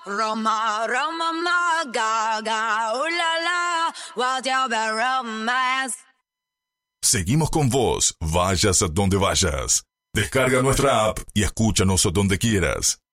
Roma, Roma, ma, ga, ooh la la, what's your bad romance? Seguimos con vos, vayas a donde vayas. Descarga nuestra app y escúchanos donde quieras.